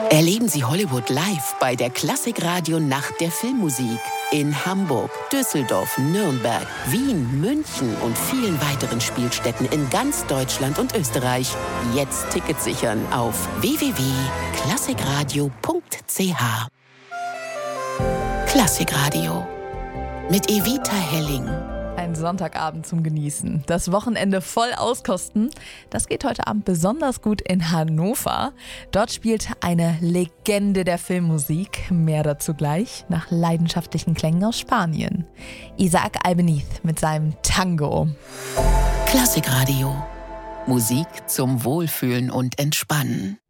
Erleben Sie Hollywood live bei der Klassikradio Nacht der Filmmusik in Hamburg, Düsseldorf, Nürnberg, Wien, München und vielen weiteren Spielstätten in ganz Deutschland und Österreich. Jetzt Tickets sichern auf www.klassikradio.ch. Klassikradio mit Evita Helling. Ein Sonntagabend zum Genießen. Das Wochenende voll auskosten. Das geht heute Abend besonders gut in Hannover. Dort spielt eine Legende der Filmmusik. Mehr dazu gleich nach leidenschaftlichen Klängen aus Spanien. Isaac Albeniz mit seinem Tango. Klassikradio. Musik zum Wohlfühlen und Entspannen.